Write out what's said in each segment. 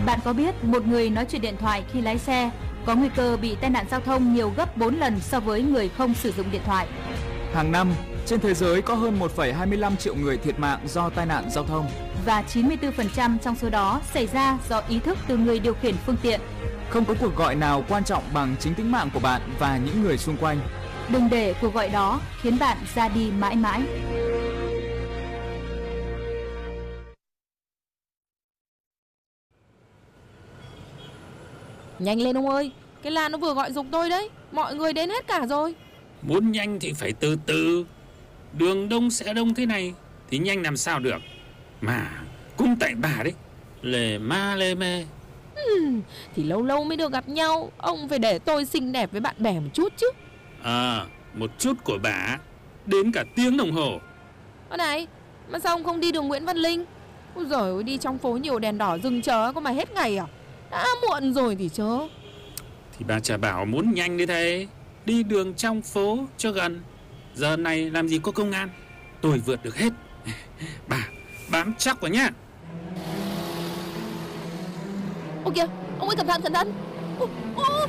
Bạn có biết một người nói chuyện điện thoại khi lái xe có nguy cơ bị tai nạn giao thông nhiều gấp 4 lần so với người không sử dụng điện thoại? Hàng năm, trên thế giới có hơn 1,25 triệu người thiệt mạng do tai nạn giao thông. Và 94% trong số đó xảy ra do ý thức từ người điều khiển phương tiện. Không có cuộc gọi nào quan trọng bằng chính tính mạng của bạn và những người xung quanh. Đừng để cuộc gọi đó khiến bạn ra đi mãi mãi. Nhanh lên ông ơi, cái Lan nó vừa gọi giục tôi đấy. Mọi người đến hết cả rồi. Muốn nhanh thì phải từ từ. Đường đông sẽ đông thế này thì nhanh làm sao được. Mà cũng tại bà đấy, lề ma lề mê. Thì lâu lâu mới được gặp nhau, ông phải để tôi xinh đẹp với bạn bè một chút chứ. Một chút của bà đến cả tiếng đồng hồ. Ơ này, mà sao ông không đi đường Nguyễn Văn Linh? Ôi giời ơi, đi trong phố nhiều đèn đỏ dừng chờ có mà hết ngày à? Đã muộn rồi thì chớ. Thì bà chả bảo muốn nhanh như thế. Đi đường trong phố cho gần. Giờ này làm gì có công an. Tôi vượt được hết. Bà bám chắc vào nhá. Ôi kìa, ông ơi cẩn thận, cẩn thận. Ôi.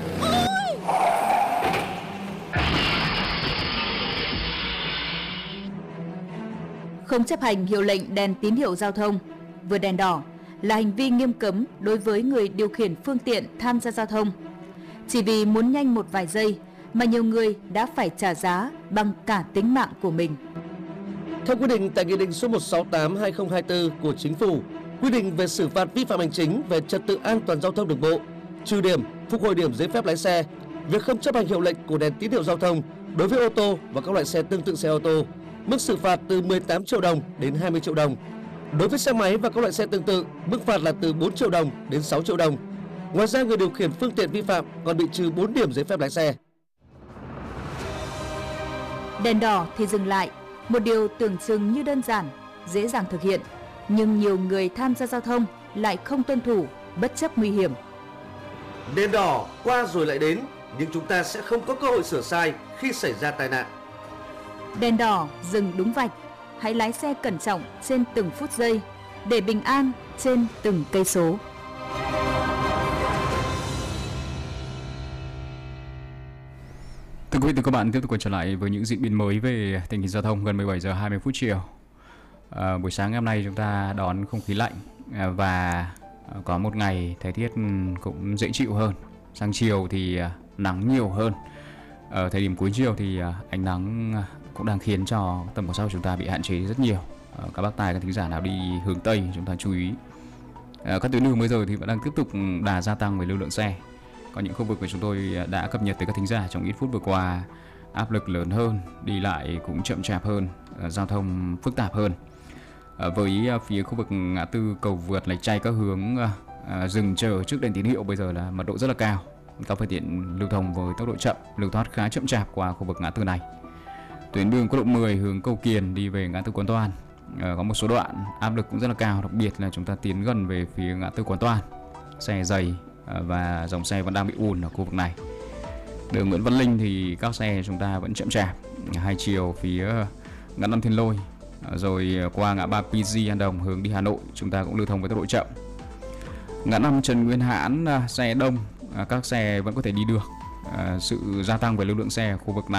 Không chấp hành hiệu lệnh đèn tín hiệu giao thông, vượt đèn đỏ là hành vi nghiêm cấm đối với người điều khiển phương tiện tham gia giao thông. Chỉ vì muốn nhanh một vài giây mà nhiều người đã phải trả giá bằng cả tính mạng của mình. Theo quy định tại Nghị định số 168/2024 của Chính phủ, quy định về xử phạt vi phạm hành chính về trật tự an toàn giao thông đường bộ, trừ điểm, phục hồi điểm giấy phép lái xe, việc không chấp hành hiệu lệnh của đèn tín hiệu giao thông đối với ô tô và các loại xe tương tự xe ô tô, mức xử phạt từ 18 triệu đồng đến 20 triệu đồng. Đối với xe máy và các loại xe tương tự, mức phạt là từ 4 triệu đồng đến 6 triệu đồng. Ngoài ra, người điều khiển phương tiện vi phạm còn bị trừ 4 điểm giấy phép lái xe. Đèn đỏ thì dừng lại, một điều tưởng chừng như đơn giản, dễ dàng thực hiện, nhưng nhiều người tham gia giao thông lại không tuân thủ, bất chấp nguy hiểm. Đèn đỏ qua rồi lại đến, nhưng chúng ta sẽ không có cơ hội sửa sai khi xảy ra tai nạn. Đèn đỏ dừng đúng vạch, hãy lái xe cẩn trọng trên từng phút giây để bình an trên từng cây số. Thưa quý vị, thưa các bạn, tiếp tục quay trở lại với những diễn biến mới về tình hình giao thông gần 17 giờ 20 phút chiều. Buổi sáng ngày hôm nay chúng ta đón không khí lạnh và có một ngày thời tiết cũng dễ chịu hơn. Sang chiều thì nắng nhiều hơn. Ở thời điểm cuối chiều thì ánh nắng cũng đang khiến cho tầm quan sát của chúng ta bị hạn chế rất nhiều. Các bác tài, các thính giả nào đi hướng Tây chúng ta chú ý. Các tuyến đường bây giờ thì vẫn đang tiếp tục đà gia tăng về lưu lượng xe. Có những khu vực mà chúng tôi đã cập nhật tới các thính giả trong ít phút vừa qua, áp lực lớn hơn, đi lại cũng chậm chạp hơn, giao thông phức tạp hơn. Với phía khu vực ngã tư cầu vượt Lạch Tray, các hướng dừng chờ trước đèn tín hiệu bây giờ là mật độ rất là cao. Các phương tiện lưu thông với tốc độ chậm, lưu thoát khá chậm chạp qua khu vực ngã tư này. Tuyến đường quốc lộ 10 hướng Cầu Kiền đi về ngã tư Quán Toan, có một số đoạn áp lực cũng rất là cao, đặc biệt là chúng ta tiến gần về phía ngã tư Quán Toan, xe dày và dòng xe vẫn đang bị ùn ở khu vực này. Đường Nguyễn Văn Linh thì các xe chúng ta vẫn chậm chạp, hai chiều phía ngã năm Thiên Lôi rồi qua ngã ba PG An Đồng hướng đi Hà Nội chúng ta cũng lưu thông với tốc độ chậm. Ngã năm Trần Nguyên Hãn xe đông, các xe vẫn có thể đi được. Sự gia tăng về lưu lượng xe ở khu vực này